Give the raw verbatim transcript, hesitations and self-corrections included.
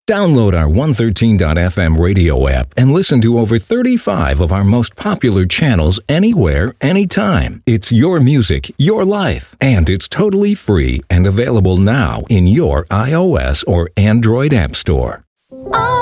Download our one thirteen dot f m radio app and listen to over thirty-five of our most popular channels anywhere, anytime. It's your music, your life, and it's totally free and available now in your iOS or Android app store. All